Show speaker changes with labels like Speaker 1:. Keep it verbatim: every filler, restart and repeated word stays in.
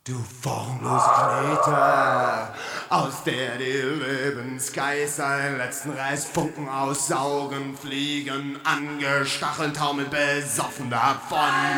Speaker 1: Du formlose Knete, aus der die Lebensgeist seinen letzten Restfunken aussaugen, fliegen, angestachelt, taumeln besoffen davon.